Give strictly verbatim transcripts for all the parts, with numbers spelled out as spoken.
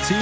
zehn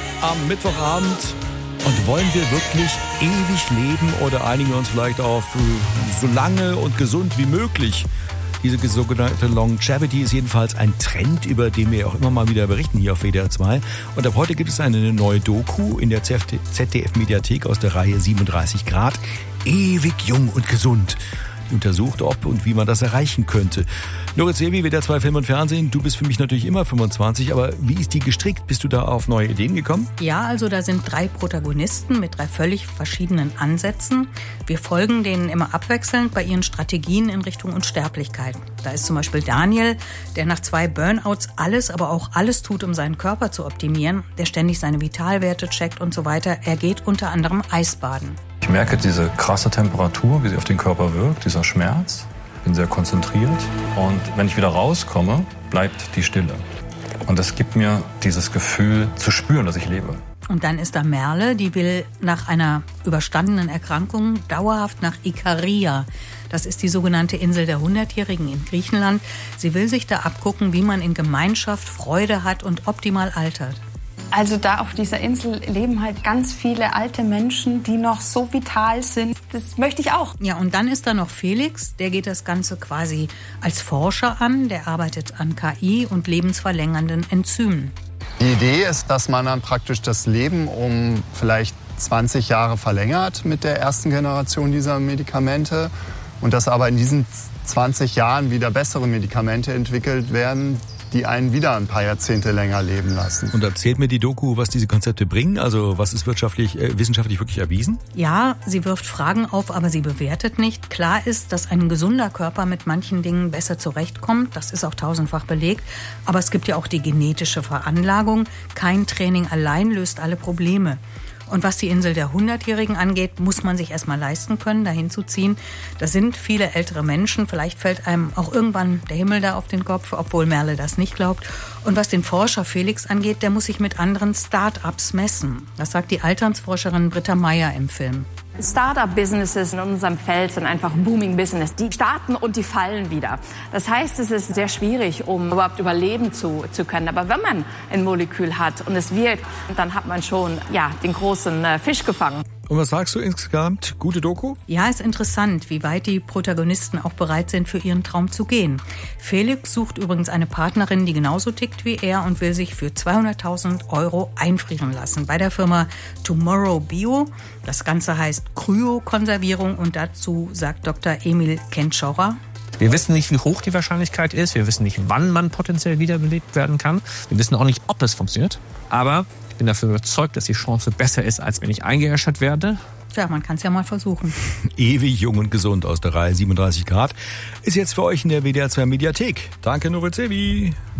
am Mittwochabend. Und wollen wir wirklich ewig leben oder einigen wir uns vielleicht auf so lange und gesund wie möglich? Diese sogenannte Longevity ist jedenfalls ein Trend, über den wir auch immer mal wieder berichten hier auf W D R zwei. Und ab heute gibt es eine neue Doku in der Z D F-Mediathek aus der Reihe siebenunddreißig Grad. Ewig jung und gesund. Die untersucht, ob und wie man das erreichen könnte. Nora Zewi, W D R zwei Film und Fernsehen. Du bist für mich natürlich immer fünfundzwanzig, aber wie ist die gestrickt? Bist du da auf neue Ideen gekommen? Ja, also da sind drei Protagonisten mit drei völlig verschiedenen Ansätzen. Wir folgen denen immer abwechselnd bei ihren Strategien in Richtung Unsterblichkeit. Da ist zum Beispiel Daniel, der nach zwei Burnouts alles, aber auch alles tut, um seinen Körper zu optimieren, der ständig seine Vitalwerte checkt und so weiter. Er geht unter anderem Eisbaden. Ich merke diese krasse Temperatur, wie sie auf den Körper wirkt, dieser Schmerz. Bin sehr konzentriert und wenn ich wieder rauskomme, bleibt die Stille. Und das gibt mir dieses Gefühl zu spüren, dass ich lebe. Und dann ist da Merle, die will nach einer überstandenen Erkrankung dauerhaft nach Ikaria. Das ist die sogenannte Insel der Hundertjährigen in Griechenland. Sie will sich da abgucken, wie man in Gemeinschaft Freude hat und optimal altert. Also da auf dieser Insel leben halt ganz viele alte Menschen, die noch so vital sind. Das möchte ich auch. Ja, und dann ist da noch Felix, der geht das Ganze quasi als Forscher an. Der arbeitet an K I und lebensverlängernden Enzymen. Die Idee ist, dass man dann praktisch das Leben um vielleicht zwanzig Jahre verlängert mit der ersten Generation dieser Medikamente und dass aber in diesen zwanzig Jahren wieder bessere Medikamente entwickelt werden, die einen wieder ein paar Jahrzehnte länger leben lassen. Und erzählt mir die Doku, was diese Konzepte bringen? Also was ist wirtschaftlich, äh, wissenschaftlich wirklich erwiesen? Ja, sie wirft Fragen auf, aber sie bewertet nicht. Klar ist, dass ein gesunder Körper mit manchen Dingen besser zurechtkommt. Das ist auch tausendfach belegt. Aber es gibt ja auch die genetische Veranlagung. Kein Training allein löst alle Probleme. Und was die Insel der Hundertjährigen angeht, muss man sich erstmal leisten können, dahin zu ziehen. Da sind viele ältere Menschen. Vielleicht fällt einem auch irgendwann der Himmel da auf den Kopf, obwohl Merle das nicht glaubt. Und was den Forscher Felix angeht, der muss sich mit anderen Start-ups messen. Das sagt die Alternsforscherin Britta Meyer im Film. Startup-Businesses in unserem Feld sind einfach Booming-Business. Die starten und die fallen wieder. Das heißt, es ist sehr schwierig, um überhaupt überleben zu, zu können. Aber wenn man ein Molekül hat und es wirkt, dann hat man schon ja, den großen äh, Fisch gefangen. Und was sagst du insgesamt? Gute Doku? Ja, ist interessant, wie weit die Protagonisten auch bereit sind, für ihren Traum zu gehen. Felix sucht übrigens eine Partnerin, die genauso tickt wie er und will sich für zweihunderttausend Euro einfrieren lassen bei der Firma Tomorrow Bio. Das Ganze heißt Kryokonservierung und dazu sagt Doktor Emil Kentschaurer: Wir wissen nicht, wie hoch die Wahrscheinlichkeit ist. Wir wissen nicht, wann man potenziell wiederbelebt werden kann. Wir wissen auch nicht, ob es funktioniert. Aber ich bin dafür überzeugt, dass die Chance besser ist, als wenn ich eingeäschert werde. Tja, man kann es ja mal versuchen. Ewig jung und gesund aus der Reihe siebenunddreißig Grad ist jetzt für euch in der W D R zwei Mediathek. Danke, Nora Zewi.